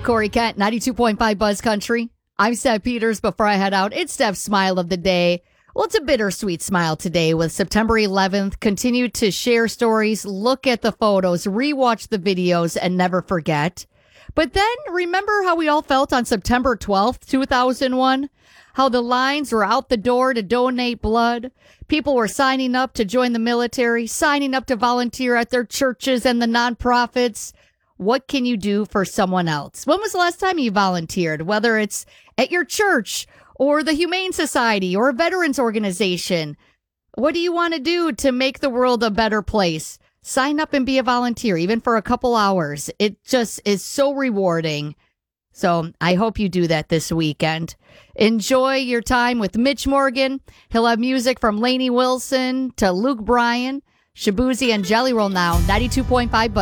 Corey Kent, 92.5 Buzz Country. I'm Steph Peters. Before I head out, it's Steph's smile of the day. Well, it's a bittersweet smile today with September 11th. Continue to share stories, look at the photos, rewatch the videos, and never forget. But then remember how we all felt on September 12th, 2001? How the lines were out the door to donate blood. People were signing up to join the military, signing up to volunteer at their churches and the nonprofits. What can you do for someone else? When was the last time you volunteered? Whether it's at your church or the Humane Society or a veterans organization. What do you want to do to make the world a better place? Sign up and be a volunteer, even for a couple hours. It just is so rewarding. So I hope you do that this weekend. Enjoy your time with Mitch Morgan. He'll have music from Lainey Wilson to Luke Bryan, Shabuzi, and Jelly Roll now. 92.5